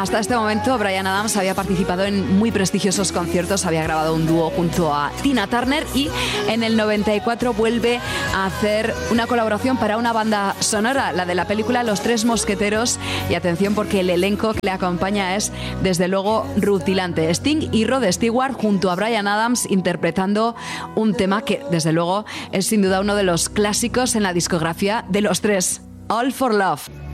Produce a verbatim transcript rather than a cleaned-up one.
Hasta este momento, Bryan Adams había participado en muy prestigiosos conciertos, había grabado un dúo junto a Tina Turner y en el noventa y cuatro vuelve a hacer una colaboración para una banda sonora, la de la película Los Tres Mosqueteros. Y atención, porque el elenco que le acompaña es, desde luego, rutilante. Sting y Rod Stewart junto a Bryan Adams interpretando un tema que, desde luego, es sin duda uno de los clásicos en la discografía de los tres, All for Love.